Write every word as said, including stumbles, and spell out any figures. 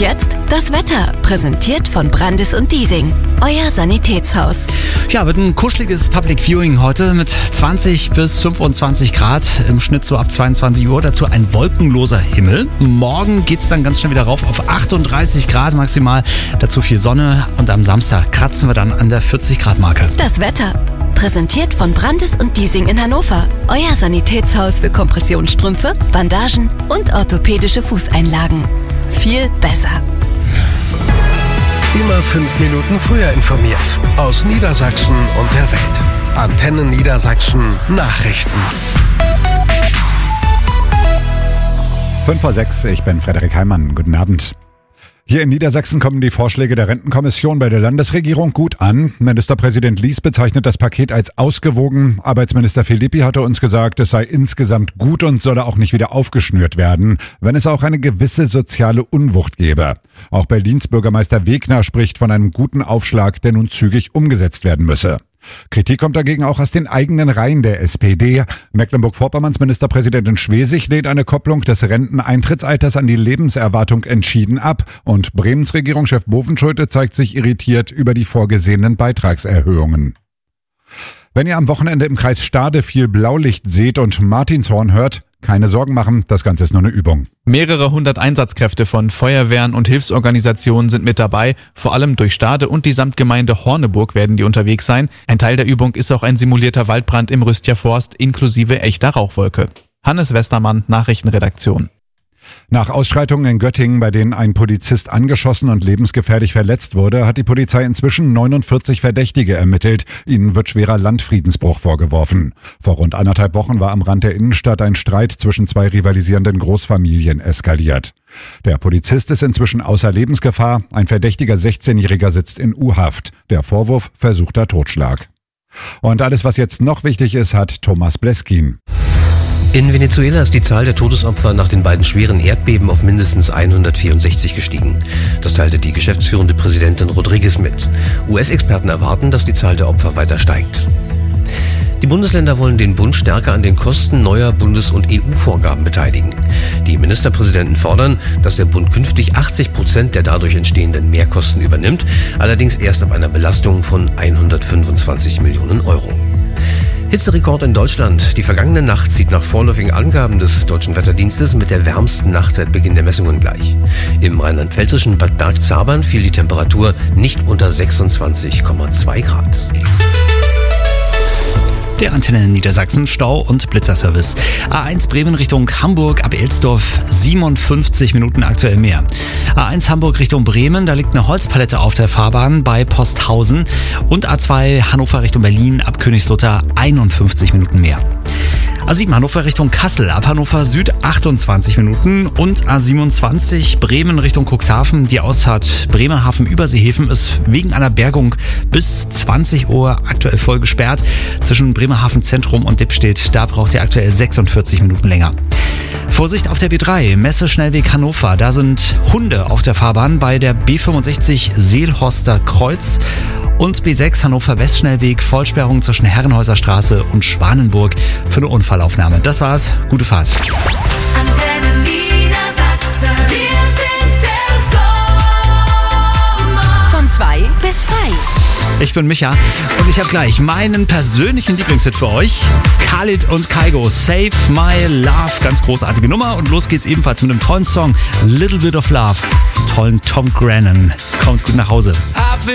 jetzt das Wetter, präsentiert von Brandis und Diesing, euer Sanitätshaus. Ja, wird ein kuscheliges Public Viewing heute mit zwanzig bis fünfundzwanzig Grad, im Schnitt so ab zweiundzwanzig Uhr. Dazu ein wolkenloser Himmel. Morgen geht's dann ganz schnell wieder rauf auf achtunddreißig Grad maximal, dazu viel Sonne und am Samstag kratzen wir dann an der vierzig Grad Marke. Das Wetter, präsentiert von Brandis und Diesing in Hannover, euer Sanitätshaus für Kompressionsstrümpfe, Bandagen und orthopädische Fußeinlagen. Viel besser. Immer fünf Minuten früher informiert. Aus Niedersachsen und der Welt. Antenne Niedersachsen Nachrichten. fünf vor sechs, ich bin Frederik Heimann. Guten Abend. Hier in Niedersachsen kommen die Vorschläge der Rentenkommission bei der Landesregierung gut an. Ministerpräsident Lies bezeichnet das Paket als ausgewogen. Arbeitsminister Philippi hatte uns gesagt, es sei insgesamt gut und solle auch nicht wieder aufgeschnürt werden, wenn es auch eine gewisse soziale Unwucht gäbe. Auch Berlins Bürgermeister Wegner spricht von einem guten Aufschlag, der nun zügig umgesetzt werden müsse. Kritik kommt dagegen auch aus den eigenen Reihen der S P D. Mecklenburg-Vorpommerns Ministerpräsidentin Schwesig lehnt eine Kopplung des Renteneintrittsalters an die Lebenserwartung entschieden ab. Und Bremens Regierungschef Bovenschulte zeigt sich irritiert über die vorgesehenen Beitragserhöhungen. Wenn ihr am Wochenende im Kreis Stade viel Blaulicht seht und Martinshorn hört, keine Sorgen machen, das Ganze ist nur eine Übung. Mehrere hundert Einsatzkräfte von Feuerwehren und Hilfsorganisationen sind mit dabei. Vor allem durch Stade und die Samtgemeinde Horneburg werden die unterwegs sein. Ein Teil der Übung ist auch ein simulierter Waldbrand im Rüstjer Forst inklusive echter Rauchwolke. Hannes Westermann, Nachrichtenredaktion. Nach Ausschreitungen in Göttingen, bei denen ein Polizist angeschossen und lebensgefährlich verletzt wurde, hat die Polizei inzwischen neunundvierzig Verdächtige ermittelt. Ihnen wird schwerer Landfriedensbruch vorgeworfen. Vor rund anderthalb Wochen war am Rand der Innenstadt ein Streit zwischen zwei rivalisierenden Großfamilien eskaliert. Der Polizist ist inzwischen außer Lebensgefahr. Ein verdächtiger sechzehnjähriger sitzt in U-Haft. Der Vorwurf versuchter Totschlag. Und alles, was jetzt noch wichtig ist, hat Thomas Bleskin. In Venezuela ist die Zahl der Todesopfer nach den beiden schweren Erdbeben auf mindestens hundertvierundsechzig gestiegen. Das teilte die geschäftsführende Präsidentin Rodriguez mit. U S-Experten erwarten, dass die Zahl der Opfer weiter steigt. Die Bundesländer wollen den Bund stärker an den Kosten neuer Bundes- und E U-Vorgaben beteiligen. Die Ministerpräsidenten fordern, dass der Bund künftig achtzig Prozent der dadurch entstehenden Mehrkosten übernimmt, allerdings erst ab einer Belastung von hundertfünfundzwanzig Millionen Euro. Hitzerekord in Deutschland. Die vergangene Nacht zieht nach vorläufigen Angaben des Deutschen Wetterdienstes mit der wärmsten Nacht seit Beginn der Messungen gleich. Im rheinland-pfälzischen Bad Bergzabern fiel die Temperatur nicht unter sechsundzwanzig Komma zwei Grad. Der Antenne Niedersachsen Stau- und Blitzerservice. A eins Bremen Richtung Hamburg ab Elsdorf, siebenundfünfzig Minuten aktuell mehr. A eins Hamburg Richtung Bremen, da liegt eine Holzpalette auf der Fahrbahn bei Posthausen. Und A zwei Hannover Richtung Berlin ab Königslutter, einundfünfzig Minuten mehr. A sieben Hannover Richtung Kassel, ab Hannover Süd achtundzwanzig Minuten und A siebenundzwanzig Bremen Richtung Cuxhaven. Die Ausfahrt Bremerhaven-Überseehäfen ist wegen einer Bergung bis zwanzig Uhr aktuell voll gesperrt. Zwischen Bremerhaven Zentrum und Dippstedt, da braucht ihr aktuell sechsundvierzig Minuten länger. Vorsicht auf der B drei, Messe-Schnellweg Hannover. Da sind Hunde auf der Fahrbahn bei der B fünfundsechzig Seelhorster Kreuz. Und B sechs Hannover Westschnellweg, Vollsperrung zwischen Herrenhäuser Straße und Schwanenburg für eine Unfallaufnahme. Das war's, gute Fahrt. Antenne Niedersachsen, wir sind der Sommer. Von zwei bis frei. Ich bin Micha und ich habe gleich meinen persönlichen Lieblingshit für euch. Khalid und Kygo, Save My Love. Ganz großartige Nummer. Und los geht's ebenfalls mit einem tollen Song, Little Bit of Love. Tollen Tom Grennan. Kommt gut nach Hause.